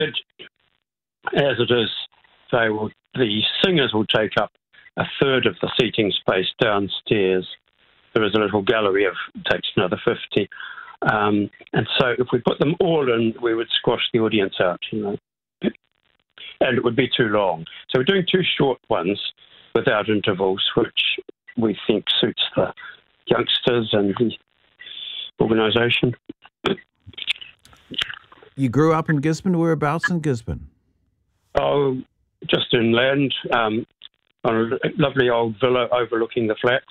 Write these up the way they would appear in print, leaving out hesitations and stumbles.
as it is, the singers will take up a third of the seating space downstairs. There is a little gallery takes another 50. And so if we put them all in, we would squash the audience out, and it would be too long. So we're doing 2 short ones without intervals, which we think suits the youngsters and the organisation. You grew up in Gisborne? Whereabouts in Gisborne? Oh, just inland, on a lovely old villa overlooking the flats.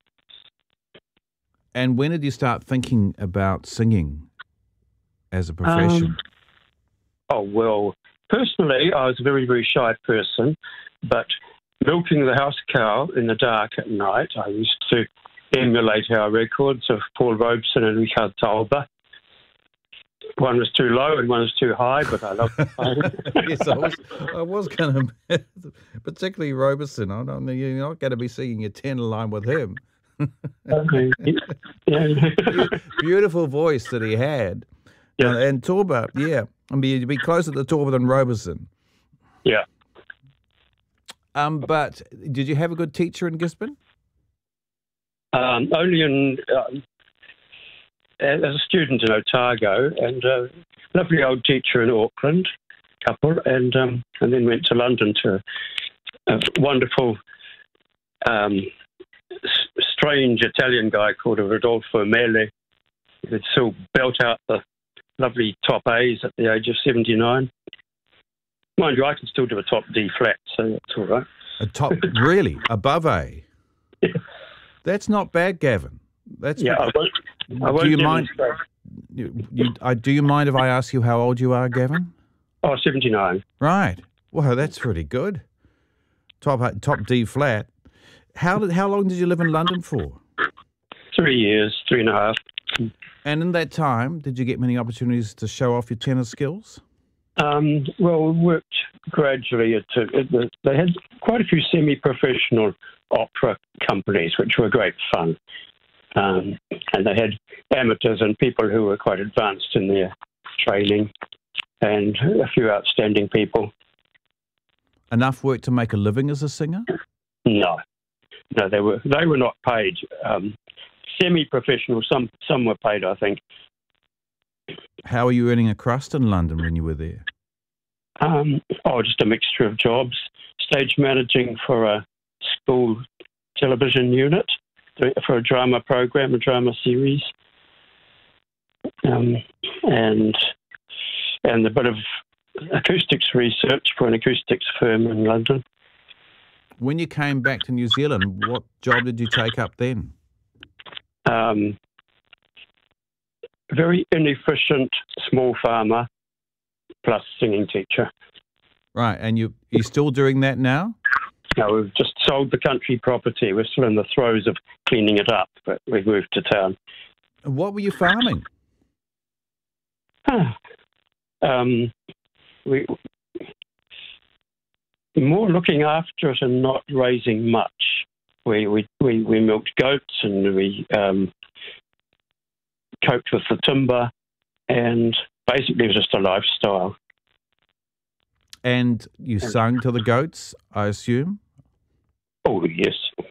And when did you start thinking about singing as a profession? Well, personally, I was a very, very shy person, but milking the house cow in the dark at night, I used to emulate our records of Paul Robeson and Richard Tauber. One was too low and one was too high, but I loved it. Yes, I was going to, particularly Robeson. You're not going to be singing your tenor line with him. Beautiful voice that he had. Yeah. And Tauber, you'd be closer to Tauber than Robeson. Yeah. But did you have a good teacher in Gisborne? Only as a student in Otago, and a lovely old teacher in Auckland, couple, and then went to London to a wonderful, strange Italian guy called Rodolfo Mele, who still belt out the lovely top A's at the age of 79. Mind you, I can still do a top D flat, so that's all right. A top, really? Above A? Yeah. That's not bad, Gavin. That's I won't do you mind? Do you mind if I ask you how old you are, Gavin? 79. Right. Well, that's pretty good. Top D flat. How long did you live in London for? 3 years, 3.5. And in that time, did you get many opportunities to show off your tenor skills? Well, we worked gradually. They had quite a few semi-professional opera companies, which were great fun. And they had amateurs and people who were quite advanced in their training, and a few outstanding people. Enough work to make a living as a singer? No, they were not paid. Semi-professional, some were paid, I think. How were you earning a crust in London when you were there? Just a mixture of jobs. Stage managing for a school television unit, for a drama program, a drama series, and a bit of acoustics research for an acoustics firm in London. When you came back to New Zealand, what job did you take up then? Very inefficient small farmer plus singing teacher. Right, and you still doing that now? No, we've just sold the country property. We're still in the throes of cleaning it up, but we've moved to town. What were you farming? We more looking after it and not raising much. We milked goats and we coped with the timber, and basically it was just a lifestyle. And you sung to the goats, I assume? Oh, yes.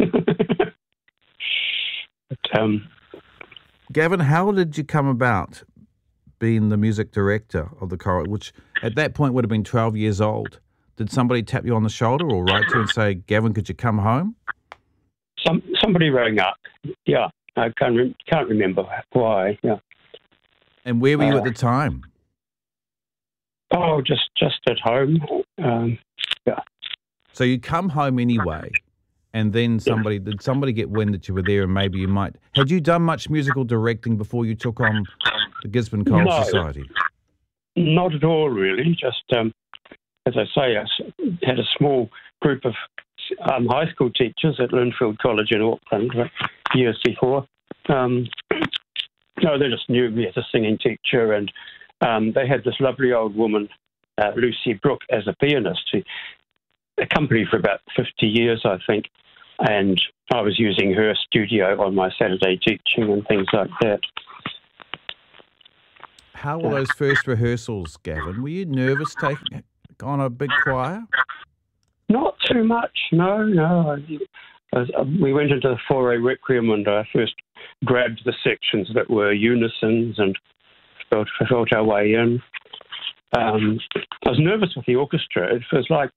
But, Gavin, how did you come about being the music director of the choral, which at that point would have been 12 years old? Did somebody tap you on the shoulder or write to you and say, Gavin, could you come home? Somebody rang up. Yeah, I can't remember why. Yeah. And where were you at the time? Oh, just at home. Yeah. So you come home anyway, and then did somebody get wind that you were there, and maybe you might. Had you done much musical directing before you took on the Gisborne Choral Society? Not at all, really. Just as I say, I had a small group of high school teachers at Lynfield College in Auckland years before. No, they just knew me as a singing teacher, and they had this lovely old woman, Lucy Brooke, as a pianist, who accompanied for about 50 years, I think, and I was using her studio on my Saturday teaching and things like that. How were those first rehearsals, Gavin? Were you nervous taking on a big choir? Not too much, no. We went into the Fauré Requiem and I first grabbed the sections that were unisons and felt our way in. I was nervous with the orchestra. It was like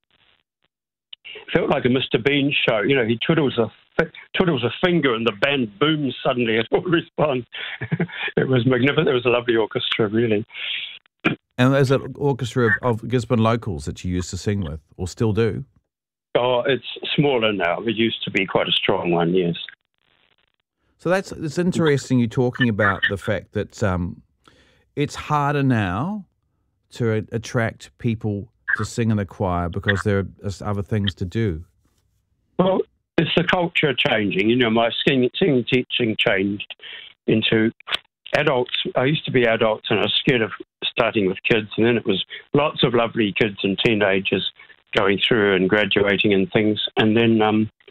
felt like a Mr. Bean show. You know, he twiddles a finger and the band booms suddenly. It all responds. It was magnificent. It was a lovely orchestra, really. And there's an orchestra of Gisborne locals that you used to sing with, or still do? Oh, it's smaller now. It used to be quite a strong one, yes. So it's interesting you talking about the fact that it's harder now to attract people to sing in the choir because there are other things to do. Well, it's the culture changing. You know, my singing teaching changed into adults. I used to be adults and I was scared of starting with kids, and then it was lots of lovely kids and teenagers going through and graduating and things. And then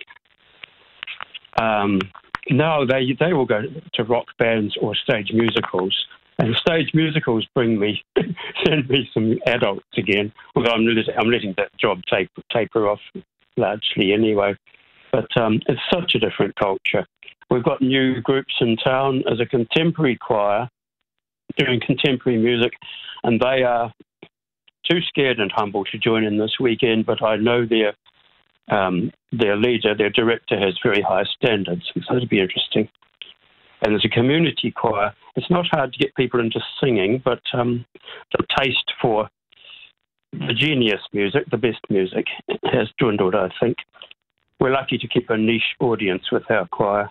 now they will go to rock bands or stage musicals. And stage musicals send me some adults again. Although I'm letting that job taper off largely anyway. But it's such a different culture. We've got new groups in town as a contemporary choir doing contemporary music, and they are too scared and humble to join in this weekend. But I know their leader, their director, has very high standards, so it'll be interesting. And as a community choir, it's not hard to get people into singing, but the taste for the genius music, the best music, has dwindled, I think. We're lucky to keep a niche audience with our choir.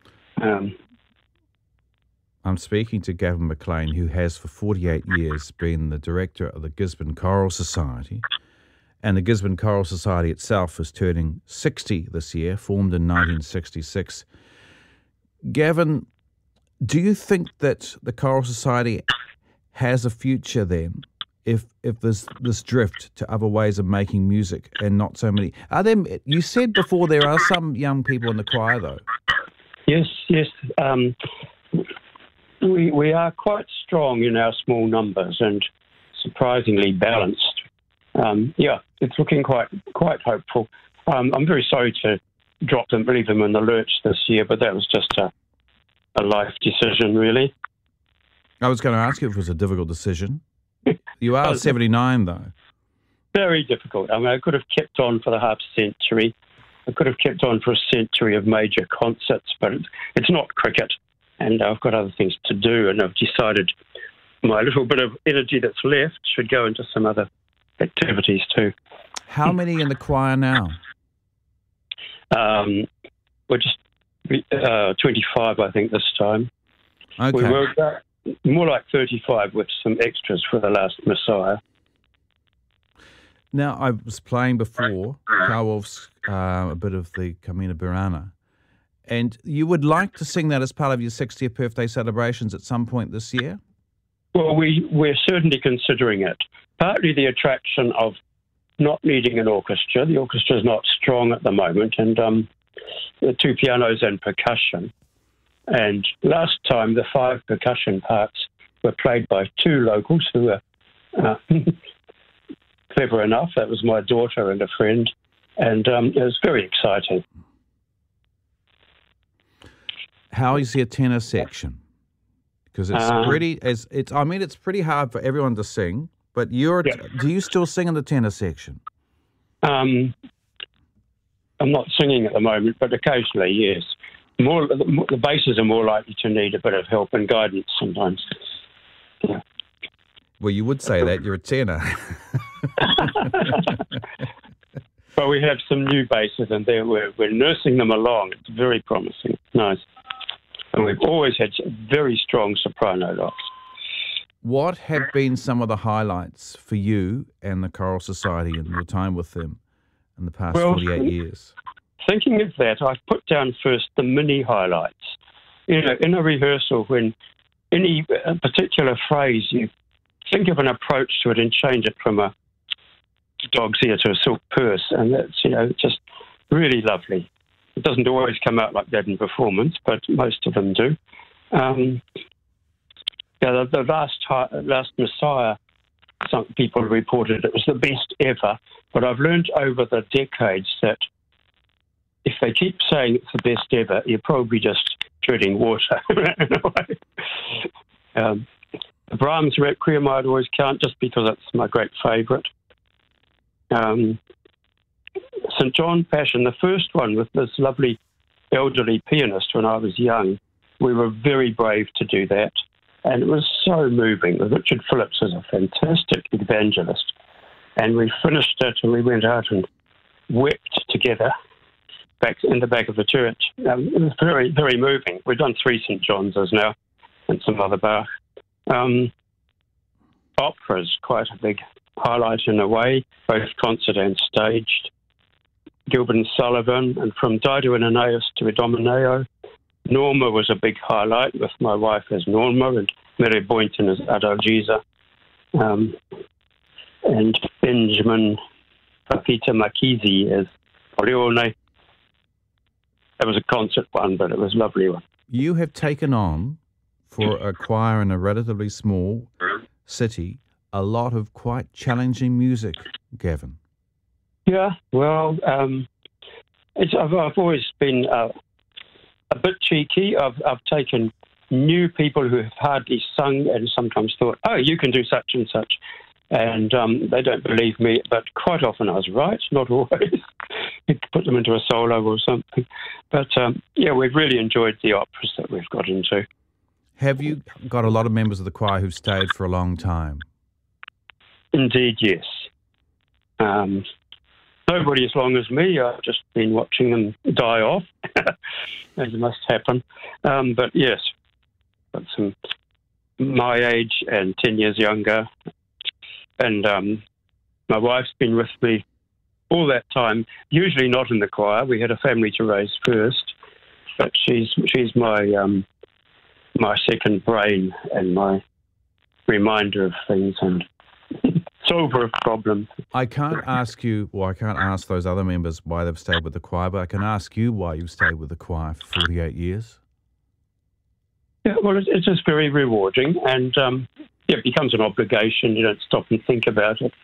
I'm speaking to Gavin McLean, who has for 48 years been the director of the Gisborne Choral Society. And the Gisborne Choral Society itself is turning 60 this year, formed in 1966. Gavin, do you think that the Choral Society has a future then, if there's this drift to other ways of making music and not so many? You said before there are some young people in the choir, though. Yes. We are quite strong in our small numbers and surprisingly balanced. It's looking quite hopeful. I'm very sorry to leave them in the lurch this year, but that was just a life decision, really. I was going to ask you if it was a difficult decision. You are 79, though. Very difficult. I mean, I could have kept on for the half century. I could have kept on for a century of major concerts, but it's not cricket, and I've got other things to do, and I've decided my little bit of energy that's left should go into some other activities too. How many in the choir now? We're just 25, I think, this time. Okay. We were more like 35 with some extras for the last Messiah. Now, I was playing before Carwolf's a bit of the Camina Burana, and you would like to sing that as part of your 60th birthday celebrations at some point this year? Well, we're certainly considering it. Partly the attraction of not needing an orchestra. The orchestra is not strong at the moment, and the two pianos and percussion. And last time, the 5 percussion parts were played by 2 locals who were clever enough. That was my daughter and a friend, and it was very exciting. How is your tenor section? Because it's pretty hard for everyone to sing. But do you still sing in the tenor section? I'm not singing at the moment, but occasionally, yes. The basses are more likely to need a bit of help and guidance sometimes. Yeah. Well, you would say that. You're a tenor. But we have some new basses, and we're nursing them along. It's very promising. Nice. And we've always had very strong soprano locks. What have been some of the highlights for you and the Choral Society and your time with them in the past 48 years? Thinking of that, I've put down first the mini highlights. You know, in a rehearsal, when any particular phrase, you think of an approach to it and change it from a dog's ear to a silk purse, and that's, just really lovely. It doesn't always come out like that in performance, but most of them do. Yeah, the last Messiah, some people reported it was the best ever. But I've learned over the decades that if they keep saying it's the best ever, you're probably just treading water in a way. The Brahms Requiem I'd always count just because it's my great favourite. St. John Passion, the first one with this lovely elderly pianist when I was young, we were very brave to do that. And it was so moving. Richard Phillips is a fantastic evangelist. And we finished it and we went out and wept together back in the back of the church. It was very, very moving. We've done 3 St. John's now and some other Bach. Opera's quite a big highlight in a way, both concert and staged. Gilbert and Sullivan, and from Dido and Aeneas to Idomeneo. Norma was a big highlight with my wife as Norma and Mary Boynton as Adalgisa. And Benjamin Papita Makizi as Polione. That was a concert one, but it was a lovely one. You have taken on, for a choir in a relatively small city, a lot of quite challenging music, Gavin. Yeah, well, I've always been a bit cheeky. I've taken new people who have hardly sung and sometimes thought, oh, you can do such and such. And they don't believe me, but quite often I was right, not always. You could put them into a solo or something. But, yeah, we've really enjoyed the operas that we've got into. Have you got a lot of members of the choir who've stayed for a long time? Indeed, yes. Nobody as long as me. I've just been watching them die off, as must happen. But yes, got some my age and 10 years younger. And my wife's been with me all that time, usually not in the choir. We had a family to raise first, but she's my my second brain and my reminder of things and solver of problems. I can't ask those other members why they've stayed with the choir, but I can ask you why you've stayed with the choir for 48 years. Yeah, well, it's just very rewarding, and it becomes an obligation. You don't stop and think about it.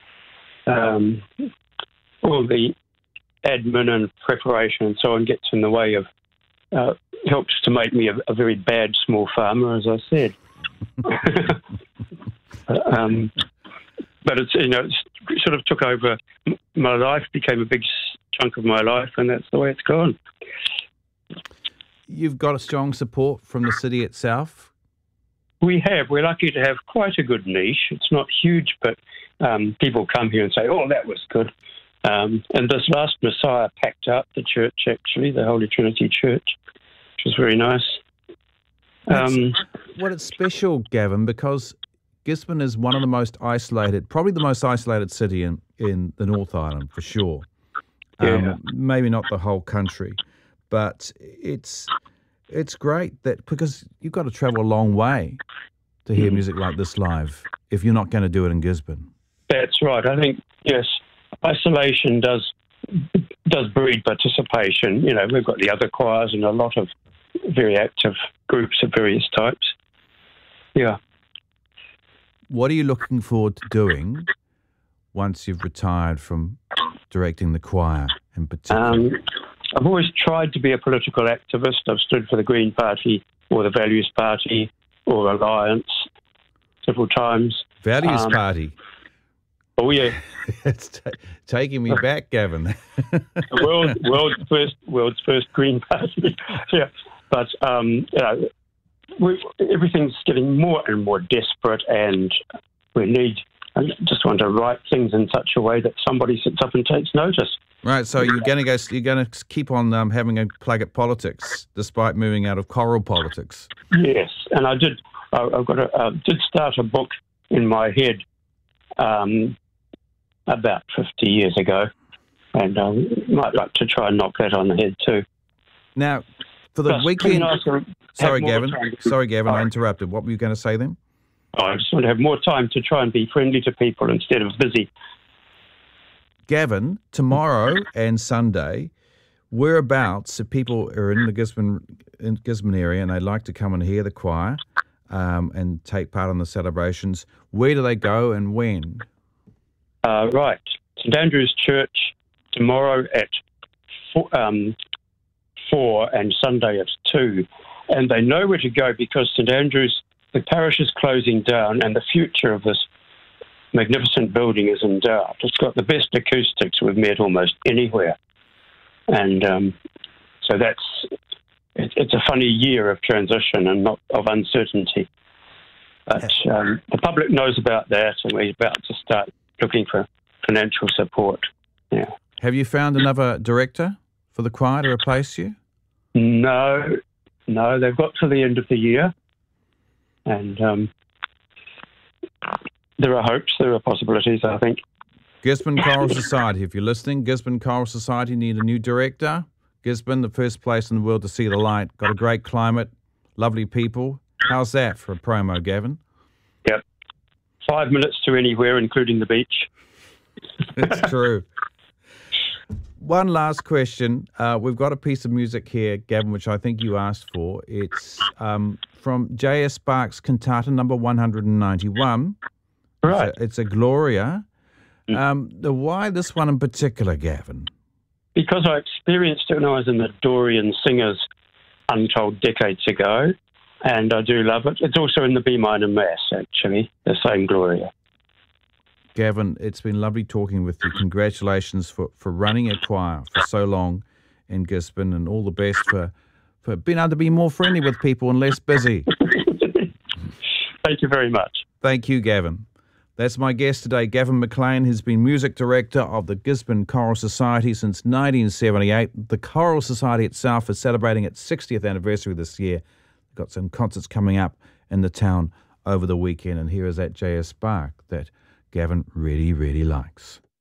All the admin and preparation and so on gets in the way of, helps to make me a very bad small farmer, as I said. But it's, it sort of took over my life, became a big chunk of my life, and that's the way it's gone. You've got a strong support from the city itself? We have. We're lucky to have quite a good niche. It's not huge, but people come here and say, oh, that was good. And this last Messiah packed out the church, actually, the Holy Trinity Church, which was very nice. Well, it's special, Gavin, because Gisborne is one of the most isolated, probably the most isolated city in the North Island, for sure. Yeah. Maybe not the whole country, but it's great that because you've got to travel a long way to hear music like this live if you're not going to do it in Gisborne. That's right. I think, yes, isolation does breed participation. We've got the other choirs and a lot of very active groups of various types. Yeah. What are you looking forward to doing once you've retired from directing the choir in particular? I've always tried to be a political activist. I've stood for the Green Party or the Values Party or Alliance several times. Values Party? Oh, yeah. It's taking me back, Gavin. The world's first Green Party. Yeah. But, everything's getting more and more desperate, and I just want to write things in such a way that somebody sits up and takes notice. Right, so you're going to keep on having a plug at politics, despite moving out of choral politics. Yes, and I did start a book in my head about 50 years ago, and I might like to try and knock that on the head too. Now, for the weekend... Sorry, Gavin, I interrupted. What were you going to say then? I just want to have more time to try and be friendly to people instead of busy. Gavin, tomorrow and Sunday, whereabouts, if people are in the Gisborne area and they'd like to come and hear the choir, and take part in the celebrations. Where do they go and when? Right. St Andrew's Church tomorrow at 4 and Sunday at 2. And they know where to go because St Andrew's, the parish is closing down and the future of this magnificent building is in doubt. It's got the best acoustics we've met almost anywhere. And so it's a funny year of transition and not of uncertainty. But the public knows about that, and we're about to start looking for financial support. Yeah. Have you found another director for the choir to replace you? No, they've got to the end of the year, and there are hopes, there are possibilities, I think. Gisborne Choral Society, if you're listening, Gisborne Choral Society need a new director. Gisborne, the first place in the world to see the light. Got a great climate, lovely people. How's that for a promo, Gavin? Yep. 5 minutes to anywhere, including the beach. It's true. One last question. We've got a piece of music here, Gavin, which I think you asked for. It's from J.S. Bach's Cantata number 191. Right. It's a Gloria. Why this one in particular, Gavin? Because I experienced it when I was in the Dorian Singers untold decades ago, and I do love it. It's also in the B minor Mass, actually, the same Gloria. Gavin, it's been lovely talking with you. Congratulations for running a choir for so long in Gisborne, and all the best for being able to be more friendly with people and less busy. Thank you very much. Thank you, Gavin. That's my guest today, Gavin McLean, who's been music director of the Gisborne Choral Society since 1978. The Choral Society itself is celebrating its 60th anniversary this year. They've got some concerts coming up in the town over the weekend, and here is that J.S. Bach that Gavin really, really likes.